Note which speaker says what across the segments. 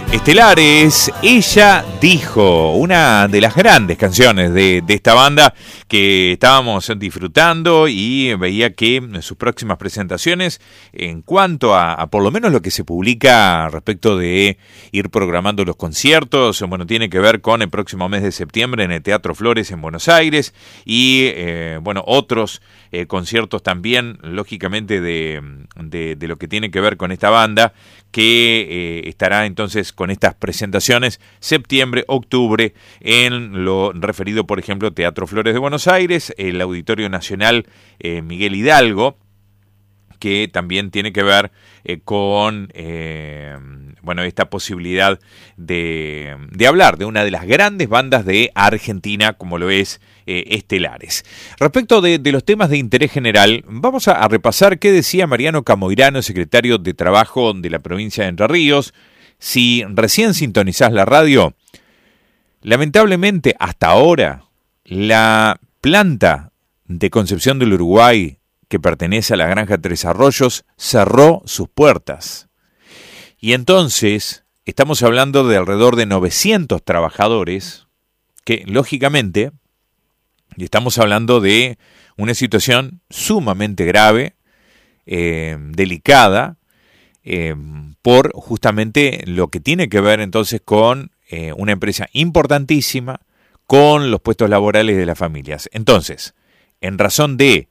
Speaker 1: Estelares, Ella Dijo, una de las grandes canciones de esta banda que estábamos disfrutando, y veía que sus próximas presentaciones, en cuanto a por lo menos lo que se publica respecto de ir programando los conciertos, bueno, tiene que ver con el próximo mes de septiembre en el Teatro Flores en Buenos Aires, y bueno, otros conciertos también, lógicamente, de lo que tiene que ver con esta banda, que estará entonces con estas presentaciones septiembre, octubre, en lo referido, por ejemplo, Teatro Flores de Buenos Aires, el Auditorio Nacional Miguel Hidalgo, que también tiene que ver con bueno, esta posibilidad de hablar de una de las grandes bandas de Argentina, como lo es Estelares. Respecto de los temas de interés general, vamos a repasar qué decía Mariano Camoirano, secretario de Trabajo de la provincia de Entre Ríos. Si recién sintonizás la radio, lamentablemente hasta ahora la planta de Concepción del Uruguay, que pertenece a la granja Tres Arroyos, cerró sus puertas. Y entonces estamos hablando de alrededor de 900 trabajadores que, lógicamente, estamos hablando de una situación sumamente grave, delicada, por justamente lo que tiene que ver entonces con una empresa importantísima, con los puestos laborales de las familias. Entonces, en razón de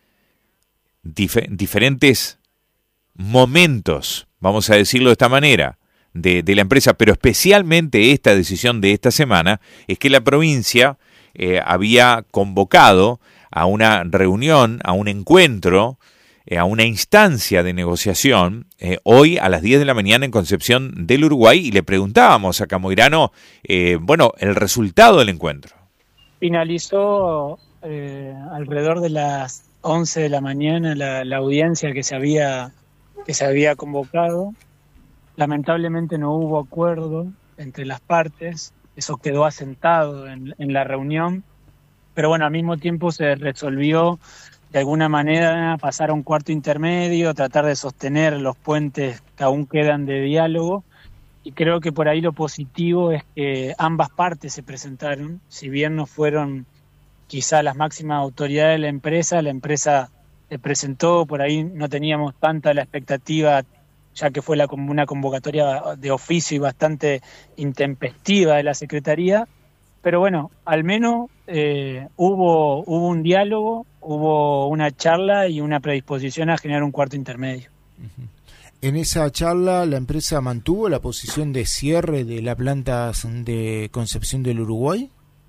Speaker 1: diferentes momentos, vamos a decirlo de esta manera, de la empresa, pero especialmente esta decisión de esta semana, es que la provincia había convocado a una reunión, a un encuentro, a una instancia de negociación, hoy a las 10 de la mañana en Concepción del Uruguay, y le preguntábamos a Camoirano, bueno, el resultado del encuentro.
Speaker 2: Finalizó alrededor de las 11 de la mañana la audiencia que se había convocado. Lamentablemente no hubo acuerdo entre las partes, eso quedó asentado en la reunión, pero bueno, al mismo tiempo se resolvió de alguna manera pasar a un cuarto intermedio, tratar de sostener los puentes que aún quedan de diálogo, y creo que por ahí lo positivo es que ambas partes se presentaron, si bien no fueron quizá las máximas autoridades de la empresa se presentó, por ahí no teníamos tanta la expectativa, ya que fue una convocatoria de oficio y bastante intempestiva de la Secretaría, pero bueno, al menos hubo un diálogo, hubo una charla y una predisposición a generar un cuarto intermedio.
Speaker 3: En esa charla, ¿la empresa mantuvo la posición de cierre de la planta de Concepción del Uruguay?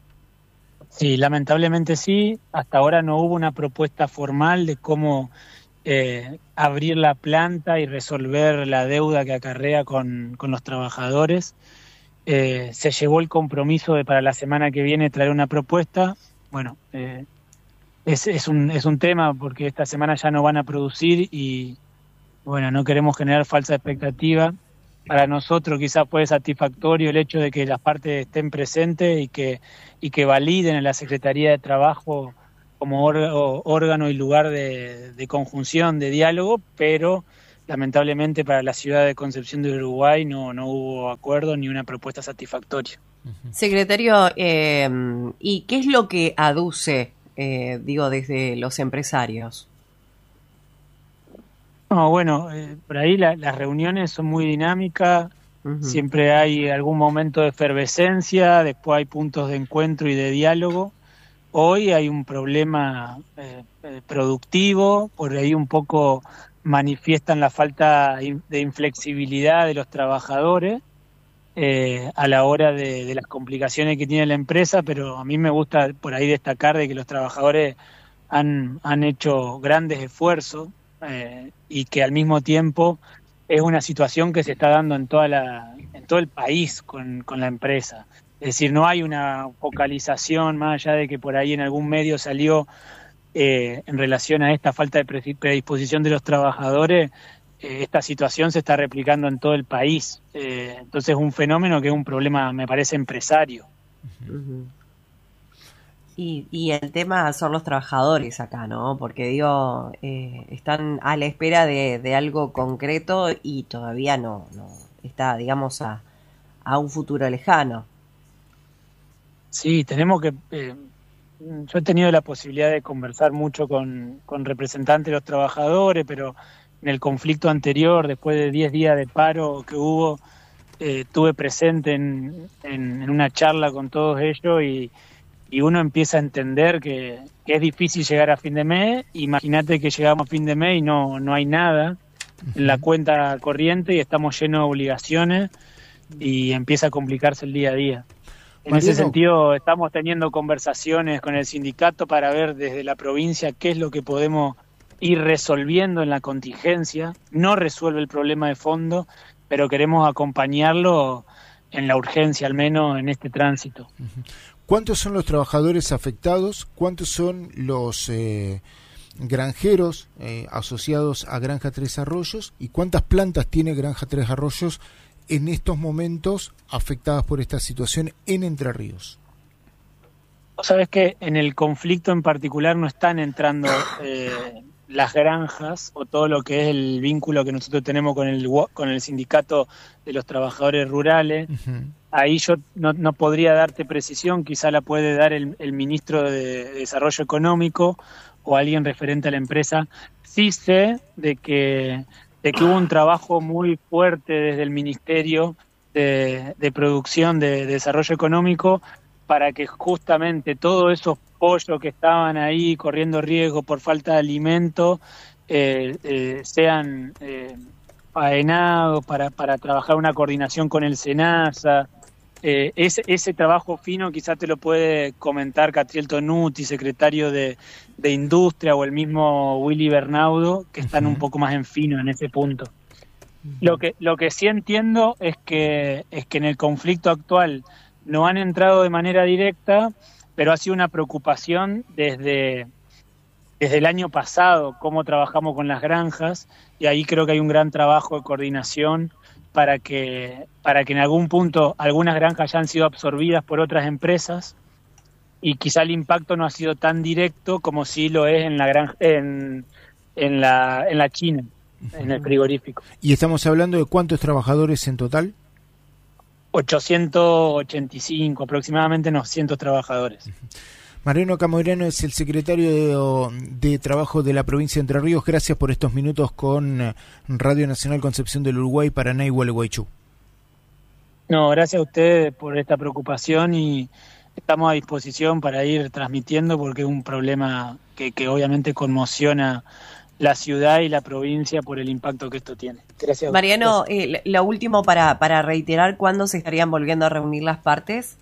Speaker 2: Sí, lamentablemente sí. Hasta ahora no hubo una propuesta formal de cómo abrir la planta y resolver la deuda que acarrea con los trabajadores. Se llevó el compromiso de para la semana que viene traer una propuesta. Bueno, es un tema porque esta semana ya no van a producir y bueno, no queremos generar falsa expectativa. Para nosotros quizás fue satisfactorio el hecho de que las partes estén presentes y que validen en la Secretaría de Trabajo como órgano y lugar de conjunción, de diálogo, pero lamentablemente para la ciudad de Concepción del Uruguay no hubo acuerdo ni una propuesta satisfactoria.
Speaker 4: Secretario, ¿y qué es lo que aduce, desde los empresarios?
Speaker 2: No, bueno, por ahí las reuniones son muy dinámicas, siempre hay algún momento de efervescencia, después hay puntos de encuentro y de diálogo. Hoy hay un problema productivo, por ahí un poco manifiestan la falta de inflexibilidad de los trabajadores a la hora de las complicaciones que tiene la empresa, pero a mí me gusta por ahí destacar de que los trabajadores han hecho grandes esfuerzos y que al mismo tiempo es una situación que se está dando en todo el país con la empresa. Es decir, no hay una focalización más allá de que por ahí en algún medio salió en relación a esta falta de predisposición de los trabajadores. Esta situación se está replicando en todo el país. Entonces es un fenómeno que es un problema, me parece, empresario.
Speaker 4: Uh-huh. Y el tema son los trabajadores acá, ¿no? Porque están a la espera de algo concreto y todavía no está, digamos, a a un futuro lejano.
Speaker 2: Sí, tenemos que... yo he tenido la posibilidad de conversar mucho con representantes de los trabajadores, pero en el conflicto anterior, después de 10 días de paro que hubo, estuve presente en una charla con todos ellos y uno empieza a entender que es difícil llegar a fin de mes. Imagínate que llegamos a fin de mes y no hay nada en la cuenta corriente y estamos llenos de obligaciones y empieza a complicarse el día a día. En ese sentido, estamos teniendo conversaciones con el sindicato para ver desde la provincia qué es lo que podemos ir resolviendo en la contingencia. No resuelve el problema de fondo, pero queremos acompañarlo en la urgencia, al menos en este tránsito.
Speaker 3: ¿Cuántos son los trabajadores afectados? ¿Cuántos son los granjeros asociados a Granja Tres Arroyos? ¿Y cuántas plantas tiene Granja Tres Arroyos en estos momentos afectadas por esta situación en Entre Ríos?
Speaker 2: Sabes que en el conflicto en particular no están entrando las granjas o todo lo que es el vínculo que nosotros tenemos con el sindicato de los trabajadores rurales. Uh-huh. Ahí yo no podría darte precisión, quizá la puede dar el ministro de Desarrollo Económico o alguien referente a la empresa. Sí sé de que hubo un trabajo muy fuerte desde el Ministerio de Producción de Desarrollo Económico para que justamente todos esos pollos que estaban ahí corriendo riesgo por falta de alimento sean faenados para trabajar una coordinación con el SENASA. Ese trabajo fino quizás te lo puede comentar Catriel Tonuti, secretario de Industria, o el mismo Willy Bernaudo, que están un poco más en fino en ese punto. Lo que sí entiendo es que en el conflicto actual no han entrado de manera directa, pero ha sido una preocupación desde el año pasado, cómo trabajamos con las granjas, y ahí creo que hay un gran trabajo de coordinación para que en algún punto algunas granjas ya han sido absorbidas por otras empresas y quizá el impacto no ha sido tan directo como sí lo es en la granja, en la China, en el frigorífico.
Speaker 3: ¿Y estamos hablando de cuántos trabajadores en total?
Speaker 2: 885, aproximadamente 900 trabajadores.
Speaker 3: Mariano Camoirano es el secretario de Trabajo de la provincia de Entre Ríos. Gracias por estos minutos con Radio Nacional Concepción del Uruguay, Paraná y Gualeguaychú.
Speaker 2: No, gracias a ustedes por esta preocupación y estamos a disposición para ir transmitiendo porque es un problema que obviamente conmociona la ciudad y la provincia por el impacto que esto tiene. Gracias.
Speaker 4: Mariano, lo último para reiterar, ¿cuándo se estarían volviendo a reunir las partes?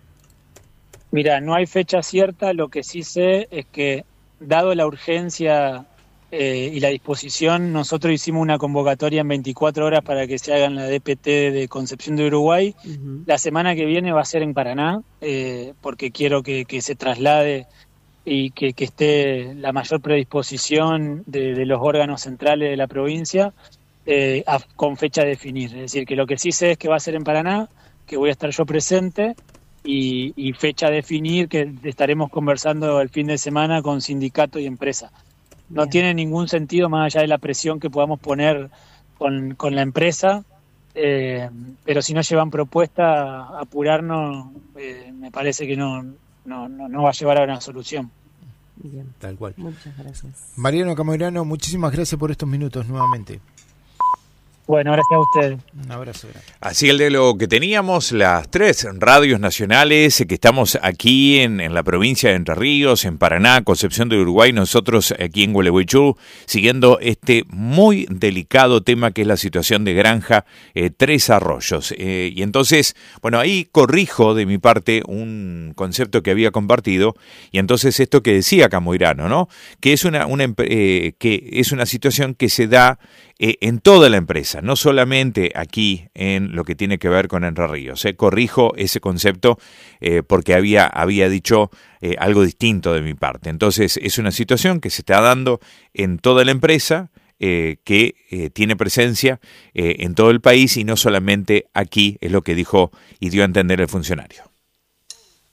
Speaker 2: Mira, no hay fecha cierta, lo que sí sé es que, dado la urgencia y la disposición, nosotros hicimos una convocatoria en 24 horas para que se hagan la DPT de Concepción de Uruguay. Uh-huh. La semana que viene va a ser en Paraná, porque quiero que se traslade y que esté la mayor predisposición de los órganos centrales de la provincia con fecha a definir. Es decir, que lo que sí sé es que va a ser en Paraná, que voy a estar yo presente, y fecha a definir, que estaremos conversando el fin de semana con sindicato y empresa. No Bien. Tiene ningún sentido, más allá de la presión que podamos poner con la empresa, pero si no llevan propuesta, apurarnos, me parece que no va a llevar a una solución.
Speaker 4: Bien.
Speaker 3: Tal cual.
Speaker 4: Muchas gracias.
Speaker 3: Mariano Camoirano, muchísimas gracias por estos minutos nuevamente.
Speaker 2: Bueno, gracias a ustedes.
Speaker 3: Un abrazo grande.
Speaker 1: Así el de lo que teníamos, las 3 radios nacionales que estamos aquí en la provincia de Entre Ríos, en Paraná, Concepción de Uruguay, nosotros aquí en Gualeguaychú, siguiendo este muy delicado tema que es la situación de Granja Tres Arroyos. Y entonces, bueno, ahí corrijo de mi parte un concepto que había compartido, y entonces esto que decía Camoirano, ¿no? Que es una situación que se da en toda la empresa, no solamente aquí en lo que tiene que ver con Entre Ríos. Corrijo ese concepto porque había dicho algo distinto de mi parte. Entonces es una situación que se está dando en toda la empresa, que tiene presencia en todo el país y no solamente aquí, es lo que dijo y dio a entender el funcionario.